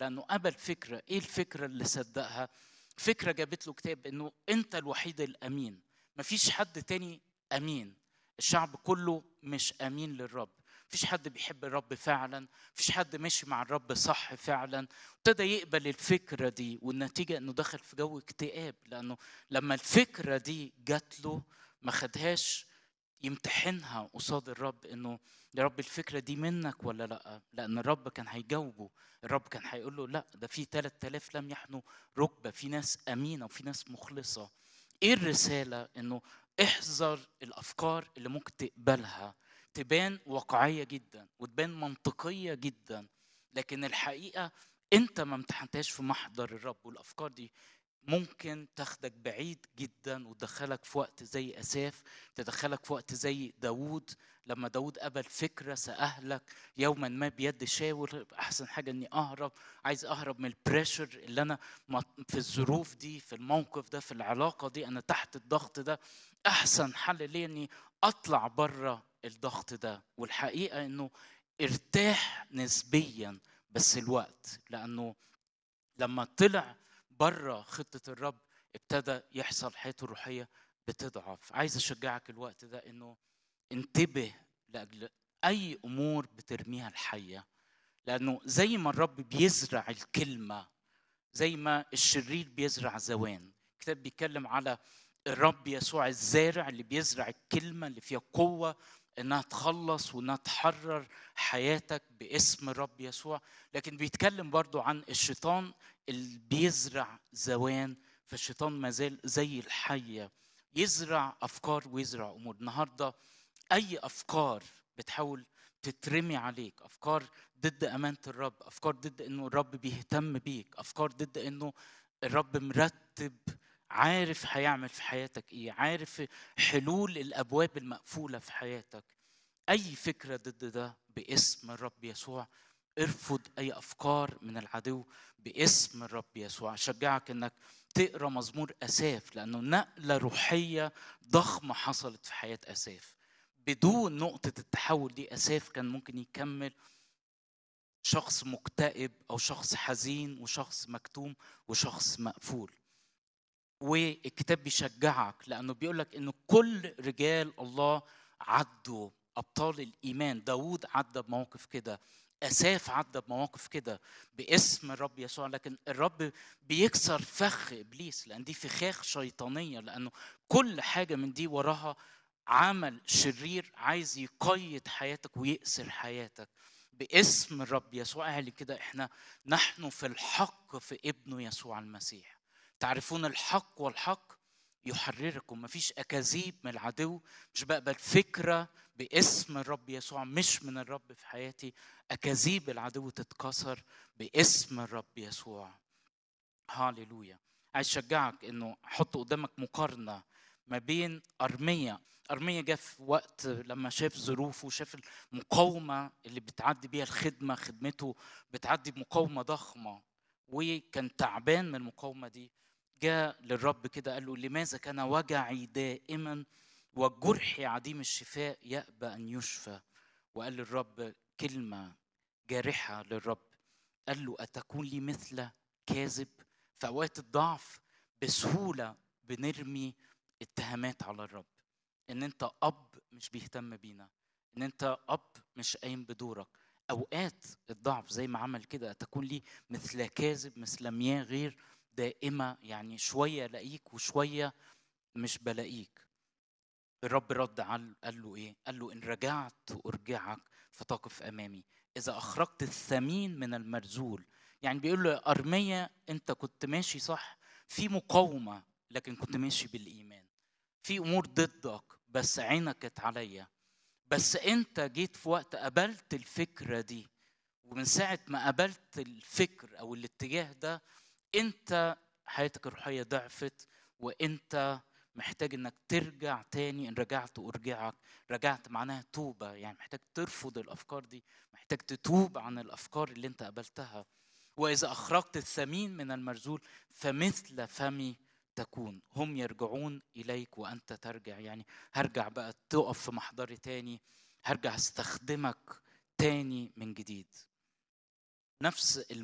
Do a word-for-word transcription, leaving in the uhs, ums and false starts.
لأنه قبل فكرة. إيه الفكرة اللي صدقها؟ فكرة جابت له كتاب إنه أنت الوحيد الأمين، مفيش حد تاني أمين. الشعب كله مش أمين للرب، مفيش حد بيحب الرب فعلا، مفيش حد ماشي مع الرب صح فعلا. ابتدى يقبل الفكرة دي، والنتيجة إنه دخل في جو اكتئاب، لأنه لما الفكرة دي جات له ما خدهاش يمتحنها قصاد الرب، انه يا رب الفكره دي منك ولا لا؟ لان الرب كان هيجاوبه. الرب كان هيقول له لا، ده في ثلاثة آلاف لم يحنوا ركبه، في ناس امينه وفي ناس مخلصه. ايه الرساله؟ انه احذر الافكار اللي ممكن تقبلها، تبان واقعيه جدا وتبان منطقيه جدا، لكن الحقيقه انت ما امتحنتهاش في محضر الرب. والافكار دي ممكن تاخدك بعيد جدا وتدخلك في وقت زي أساف، تدخلك في وقت زي داود. لما داود قبل فكرة سأهلك يوما ما بيد شاول، أحسن حاجة أني أهرب، عايز أهرب من البريشر اللي أنا في الظروف دي، في الموقف ده، في العلاقة دي، أنا تحت الضغط ده. أحسن حل لي أني أطلع بره الضغط ده. والحقيقة أنه ارتاح نسبيا بس الوقت، لأنه لما طلع بره خطة الرب ابتدى يحصل حياته الروحية بتضعف. عايز أشجعك الوقت ده إنه انتبه لأجل أي أمور بترميها الحية، لأنه زي ما الرب بيزرع الكلمة، زي ما الشرير بيزرع زوان. الكتاب بيتكلم على الرب يسوع الزارع اللي بيزرع الكلمة اللي فيها قوة انها تخلص وانها تحرر حياتك باسم الرب يسوع. لكن بيتكلم برضو عن الشيطان اللي بيزرع زوان. فالشيطان ما زال زي الحية يزرع افكار ويزرع امور. النهارده اي افكار بتحاول تترمي عليك، افكار ضد امانه الرب، افكار ضد انه الرب بيهتم بيك، افكار ضد انه الرب مرتب، عارف هيعمل في حياتك ايه، عارف حلول الابواب المقفوله في حياتك. اي فكره ضد ده باسم الرب يسوع ارفض. اي افكار من العدو باسم الرب يسوع. اشجعك انك تقرا مزمور اساف، لانه نقله روحيه ضخمه حصلت في حياه اساف. بدون نقطه التحول دي اساف كان ممكن يكمل شخص مكتئب او شخص حزين وشخص مكتوم وشخص مقفول. والكتاب بيشجعك لانه بيقولك انه كل رجال الله عدوا، ابطال الايمان. داود عدى بمواقف كده، اساف عدى بمواقف كده باسم الرب يسوع. لكن الرب بيكسر فخ ابليس، لان دي فخاخ شيطانيه، لانه كل حاجه من دي وراها عمل شرير عايز يقيد حياتك ويأسر حياتك باسم الرب يسوع. قال كده احنا نحن في الحق في ابنه يسوع المسيح. تعرفون الحق والحق يحرركم. مفيش أكاذيب من العدو. مش بقبل فكرة باسم الرب يسوع مش من الرب في حياتي. أكاذيب العدو تتكسر باسم الرب يسوع. هاليلويا. عايز أشجعك إنه حط قدامك مقارنة ما بين أرميا. أرميا جاء في وقت لما شاف ظروفه، شاف المقاومة اللي بتعدي بيها الخدمة، خدمته بتعدي بمقاومة ضخمة، وكان تعبان من المقاومة دي. جاء للرب كده قال له لماذا كان وجعي دائما وجرحي عديم الشفاء يأبى أن يشفى؟ وقال للرب كلمة جارحة للرب، قال له أتكون لي مثل كاذب؟ في أوقات الضعف بسهولة بنرمي اتهامات على الرب، إن أنت أب مش بيهتم بينا، إن أنت أب مش قايم بدورك. أوقات الضعف زي ما عمل كده تكون لي مثل كاذب، مثل مياه غير دائمة، يعني شوية لاقيك وشوية مش بلاقيك. الرب رد قال له إيه؟ قال له إن رجعت أرجعك فتقف أمامي، إذا أخرجت الثمين من المرزول. يعني بيقول له أرميا أنت كنت ماشي صح في مقاومة، لكن كنت ماشي بالإيمان. في أمور ضدك بس عينك كانت عليا، بس أنت جيت في وقت قبلت الفكرة دي، ومن ساعة ما قبلت الفكر أو الاتجاه ده أنت حياتك الروحية ضعفت، وأنت محتاج انك ترجع تاني. ان رجعت ارجعك، رجعت معناها توبة، يعني محتاج ترفض الافكار دي، محتاج تتوب عن الافكار اللي انت قبلتها. واذا اخرجت الثمين من المرزول فمثل فمي تكون، هم يرجعون اليك وانت ترجع. يعني هرجع بقى تقف في محضري تاني، هرجع استخدمك تاني من جديد. نفس